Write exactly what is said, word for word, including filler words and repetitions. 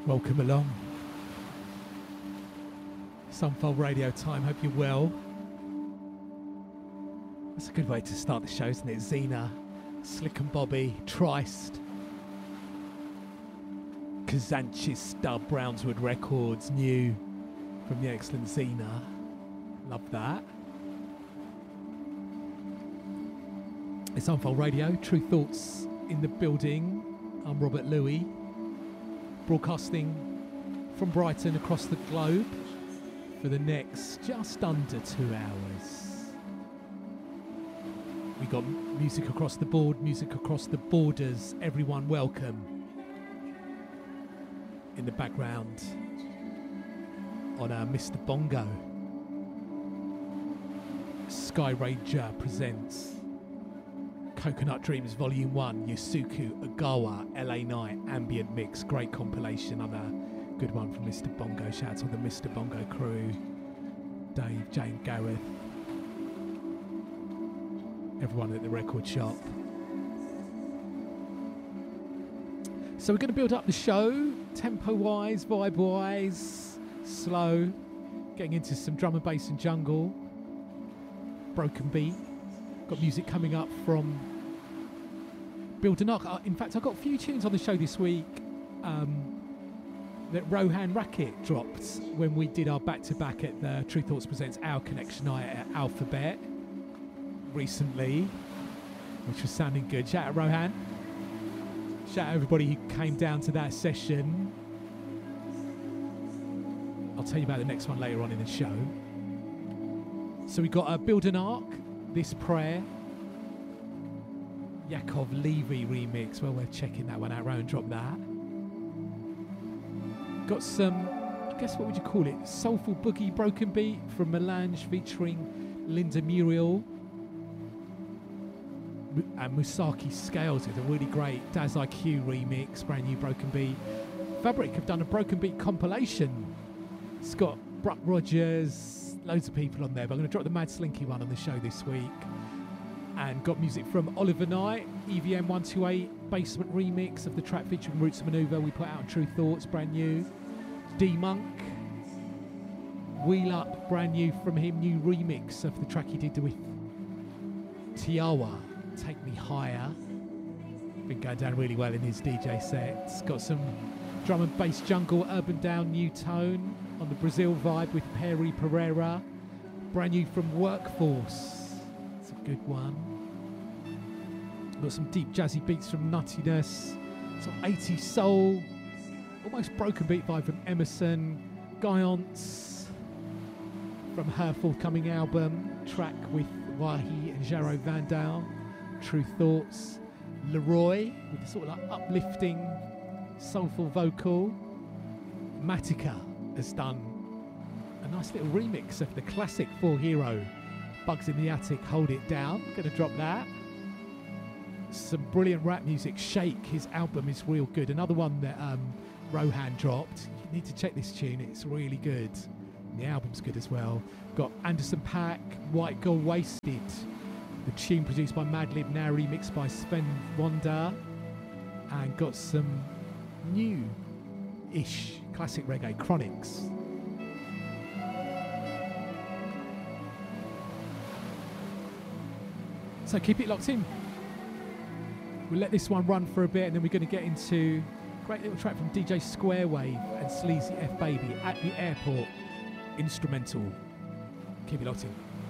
Welcome along. Sunfold Radio time, hope you're well. That's a good way to start the show, isn't it? Xena, Slick and Bobby, Trist, Kazanchis, Stub, Brownswood Records, new from the excellent Xena. Love that. It's Sunfold Radio, True Thoughts in the building. I'm Robert Louis, broadcasting from Brighton across the globe for the next just under two hours. We got music across the board, music across the borders. Everyone welcome. In the background on our Mister Bongo, Sky Ranger presents Coconut Dreams Volume one, Yusuku Ogawa, L A Night, Ambient Mix, great compilation. Another good one from Mister Bongo. Shout out to the Mister Bongo crew, Dave, Jane, Gareth, everyone at the record shop. So we're going to build up the show, tempo-wise, vibe-wise, slow, getting into some drum and bass and jungle, broken beat. Got music coming up from Build an Ark. In fact, I got a few tunes on the show this week um, that Rohan Racket dropped when we did our back-to-back at the True Thoughts Presents Our Connection Night at Alphabet recently, which was sounding good. Shout out Rohan. Shout out everybody who came down to that session. I'll tell you about the next one later on in the show. So we got a Build an Ark, This Prayer, Yakov Levy remix. Well, we're checking that one out. Rowan dropped that. Got some, I guess what would you call it? Soulful boogie broken beat from Melange featuring Linda Muriel and Musaki Scales with a really great Daz I Q remix, brand new broken beat. Fabric have done a broken beat compilation. It's got Bruck Rogers, loads of people on there, but I'm going to drop the Mad Slinky one on the show this week. And got music from Oliver Knight, E V M one two eight Basement remix of the track featuring Roots of Maneuver we put out on True Thoughts, brand new. D-Monk, Wheel Up, brand new from him, new remix of the track he did with Tiawa, Take Me Higher. Been going down really well in his D J sets. Got some drum and bass jungle, Urban Down, New Tone on the Brazil vibe with Perry Pereira. Brand new from Workforce. It's a good one. Got some deep jazzy beats from Nuttiness. Some eighties soul. Almost broken beat vibe from Emerson. Guyance from her forthcoming album. Track with Wahi and Jaro Vandal. True Thoughts. Leroy with a sort of like uplifting, soulful vocal. Matica has done a nice little remix of the classic Four Hero, Bugs in the Attic, Hold It Down. Gonna drop that. Some brilliant rap music. Shake, his album is real good. Another one that um, Rohan dropped. You need to check this tune, it's really good. And the album's good as well. Got Anderson .Paak, White Girl Wasted. The tune produced by Madlib, now remixed by Sven Wonder. And got some new-ish classic reggae, Chronics. So keep it locked in. We'll let this one run for a bit and then we're going to get into a great little track from D J Squarewave and Sleazy F Baby, At the Airport, instrumental. Keep it locked in.